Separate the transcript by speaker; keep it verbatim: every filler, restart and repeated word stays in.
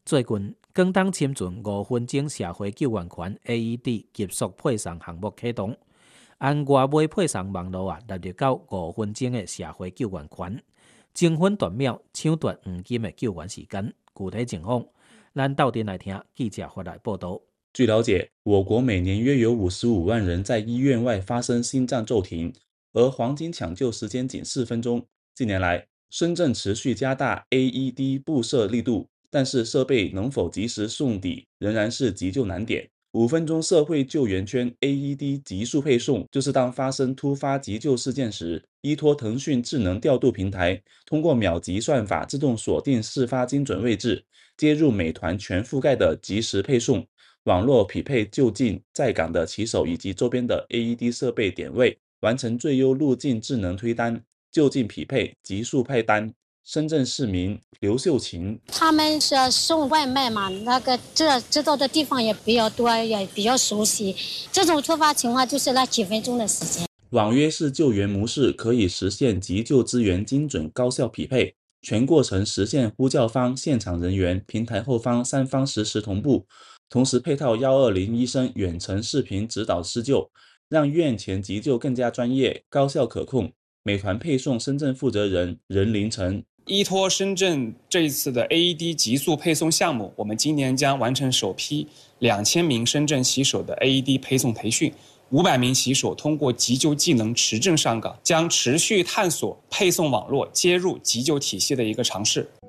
Speaker 1: 最近，广东深圳五分钟社会救援权 A E D 急速配送项目启动，按外卖配送网络啊，纳入到五分钟的社会救援权，争分夺秒抢夺黄金的救援时间。具体情况，咱斗阵来听记者发来报道。
Speaker 2: 据了解，我国每年约有五十五万人在医院外发生心脏骤停，而黄金抢救时间仅四分钟。近年来，深圳持续加大 A E D 布设力度，但是设备能否及时送抵仍然是急救难点。五分钟社会救援圈 A E D 急速配送，就是当发生突发急救事件时，依托腾讯智能调度平台，通过秒级算法自动锁定事发精准位置，接入美团全覆盖的即时配送。网络匹配就近在岗的骑手以及周边的 A E D 设备点位，完成最优路径智能推单，就近匹配，急速派单。深圳市民刘秀琴，
Speaker 3: 他们是送外卖嘛，那个这知道的地方也比较多，也比较熟悉。这种突发情况就是那几分钟的时间。
Speaker 2: 网约式救援模式可以实现急救资源精准高效匹配，全过程实现呼叫方、现场人员、平台后方三方实时同步。同时配套一二零医生远程视频指导施救，让院前急救更加专业、高效可控。美团配送深圳负责人任凌晨，
Speaker 4: 依托深圳这一次的 A E D 急速配送项目，我们今年将完成首批两千名深圳骑手的 A E D 配送培训。五百名骑手通过急救技能持证上岗，将持续探索配送网络接入急救体系的一个尝试。